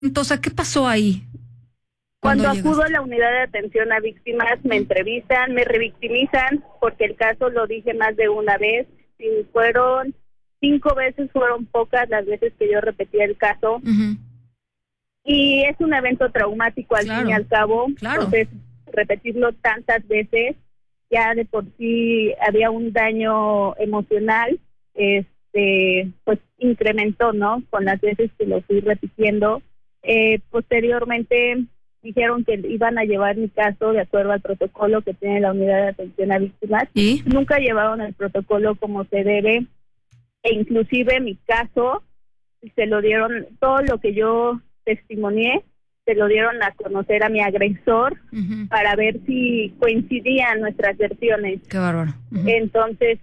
Entonces, ¿qué pasó ahí? Cuando acudo a la unidad de atención a víctimas, me entrevistan, me revictimizan, porque el caso lo dije más de una vez. Si fueron 5 veces, fueron pocas las veces que yo repetía el caso. Uh-huh. Y es un evento traumático al fin y al cabo. Claro. Entonces, repetirlo tantas veces, ya de por sí había un daño emocional, pues incrementó, ¿no? Con las veces que lo fui repitiendo. Posteriormente dijeron que iban a llevar mi caso de acuerdo al protocolo que tiene la unidad de atención a víctimas. ¿Y? Nunca llevaron el protocolo como se debe, e inclusive mi caso se lo dieron, todo lo que yo testimonié, se lo dieron a conocer a mi agresor. Uh-huh. Para ver si coincidían nuestras versiones. Qué bárbaro. Uh-huh. Entonces,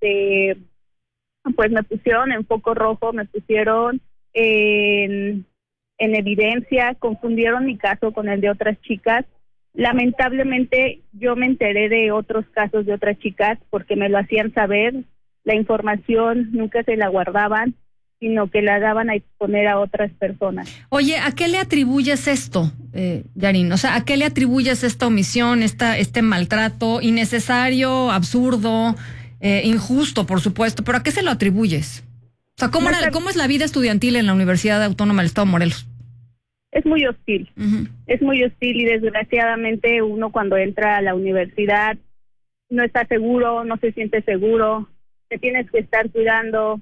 pues me pusieron en foco rojo, me pusieron en evidencia, confundieron mi caso con el de otras chicas. Lamentablemente yo me enteré de otros casos de otras chicas porque me lo hacían saber. La información nunca se la guardaban, sino que la daban a exponer a otras personas. Oye, ¿a qué le atribuyes esto, Yarin? O sea, ¿a qué le atribuyes esta omisión, este maltrato innecesario, absurdo, injusto, por supuesto? ¿Pero a qué se lo atribuyes? O sea, ¿cómo es la vida estudiantil en la Universidad Autónoma del Estado de Morelos? Es muy hostil. Uh-huh. Es muy hostil y desgraciadamente uno cuando entra a la universidad no está seguro, no se siente seguro, te tienes que estar cuidando.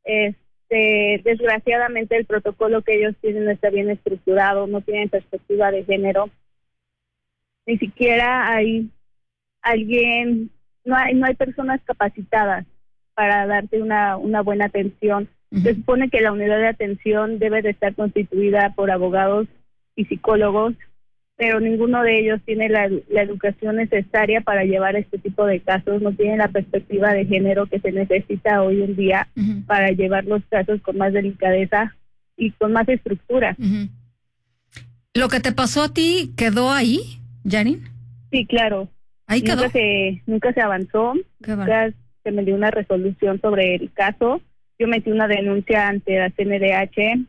Desgraciadamente el protocolo que ellos tienen no está bien estructurado, no tienen perspectiva de género. Ni siquiera hay alguien, no hay personas capacitadas para darte una buena atención. Uh-huh. Se supone que la unidad de atención debe de estar constituida por abogados y psicólogos, pero ninguno de ellos tiene la educación necesaria para llevar este tipo de casos, no tienen la perspectiva de género que se necesita hoy en día. Uh-huh. Para llevar los casos con más delicadeza y con más estructura. Uh-huh. ¿Lo que te pasó a ti quedó ahí, Yarin? Sí, claro. ¿Ahí quedó? Nunca se avanzó, nunca se me dio una resolución sobre el caso. Yo metí una denuncia ante la CNDH,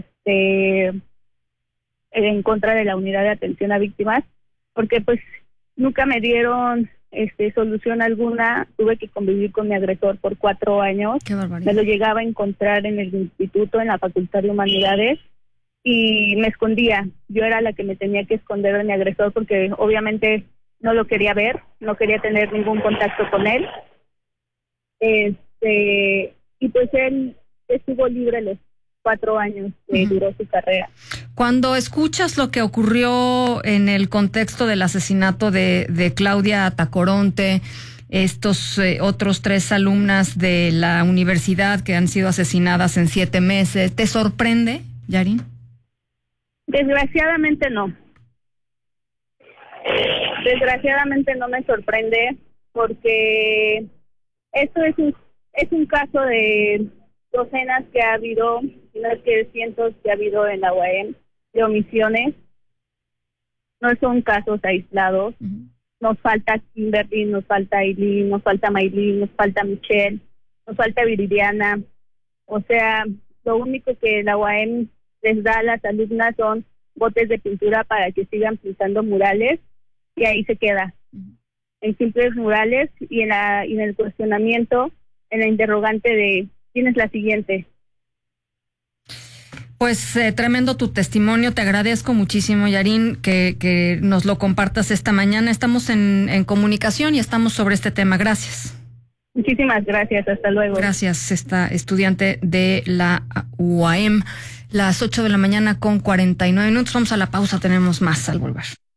en contra de la unidad de atención a víctimas, porque pues nunca me dieron solución alguna. Tuve que convivir con mi agresor por 4 años. Qué barbaridad. Me lo llegaba a encontrar en el instituto, en la Facultad de Humanidades, y me escondía. Yo era la que me tenía que esconder de mi agresor porque obviamente no lo quería ver, no quería tener ningún contacto con él. Y pues él estuvo libre los 4 años que uh-huh. duró su carrera. Cuando escuchas lo que ocurrió en el contexto del asesinato de Claudia Tacoronte, estos otros 3 alumnas de la universidad que han sido asesinadas en 7 meses, ¿te sorprende, Yarin? Desgraciadamente no. Desgraciadamente no me sorprende porque esto es un caso de docenas que ha habido, no es que cientos que ha habido en la UAM, de omisiones. No son casos aislados. Uh-huh. Nos falta Kimberly, nos falta Aileen, nos falta Maylin, nos falta Michelle, nos falta Viridiana. O sea, lo único que la UAM les da a las alumnas son botes de pintura para que sigan pintando murales, y ahí se queda. Uh-huh. En simples murales y en el cuestionamiento, en la interrogante de ¿quién es la siguiente? Pues tremendo tu testimonio, te agradezco muchísimo, Yarin, que nos lo compartas esta mañana. Estamos en comunicación y estamos sobre este tema. Gracias. Muchísimas gracias, hasta luego. Gracias, esta estudiante de la UAM. Las 8:49 a.m. Vamos a la pausa, tenemos más al volver.